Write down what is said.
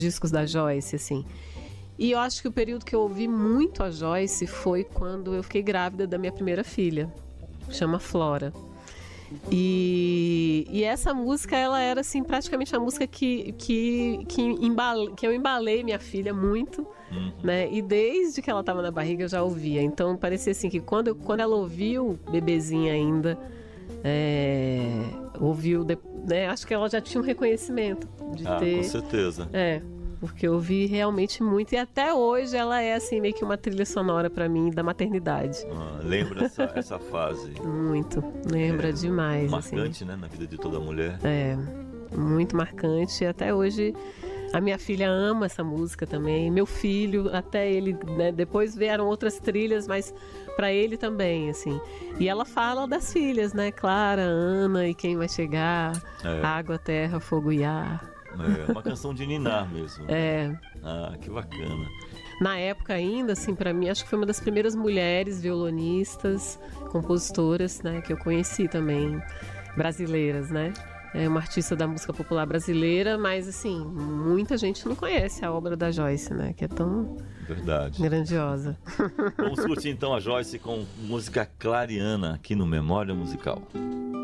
discos da Joyce, assim. E eu acho que o período que eu ouvi muito a Joyce foi quando eu fiquei grávida da minha primeira filha, chama Flora. E essa música, ela era assim, praticamente a música que eu embalei minha filha muito, né? E desde que ela estava na barriga eu já ouvia. Então parecia assim que quando ela ouviu, bebezinha ainda, ouviu, né? Acho que ela já tinha um reconhecimento de ter. Com certeza. Porque eu ouvi realmente muito. E até hoje ela é assim, meio que uma trilha sonora pra mim da maternidade. Lembra essa fase? Muito. Lembra demais. Marcante, assim. Né? Na vida de toda mulher. Muito marcante. E até hoje a minha filha ama essa música também. Meu filho, até ele, né? Depois vieram outras trilhas, mas pra ele também, assim. E ela fala das filhas, né? Clara, Ana e quem vai chegar. Água, terra, fogo e ar. Uma canção de ninar mesmo. Que bacana. Na época ainda, assim, pra mim, acho que foi uma das primeiras mulheres violonistas, compositoras, né, que eu conheci também, brasileiras, né? É uma artista da música popular brasileira, mas, assim, muita gente não conhece a obra da Joyce, né, que é tão grandiosa. Vamos curtir então a Joyce com música Clariana aqui no Memória Musical.